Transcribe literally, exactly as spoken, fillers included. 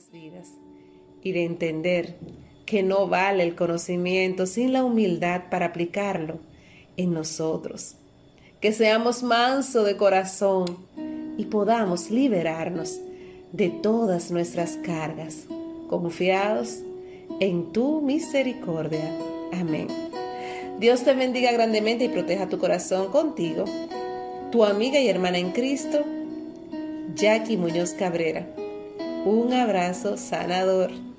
nuestras vidas y de entender que no vale el conocimiento sin la humildad para aplicarlo en nosotros. Que seamos mansos de corazón y podamos liberarnos de todas nuestras cargas, confiados en tu misericordia. Amén. Dios te bendiga grandemente y proteja tu corazón contigo. Tu amiga y hermana en Cristo, Jackie Muñoz Cabrera. Un abrazo sanador.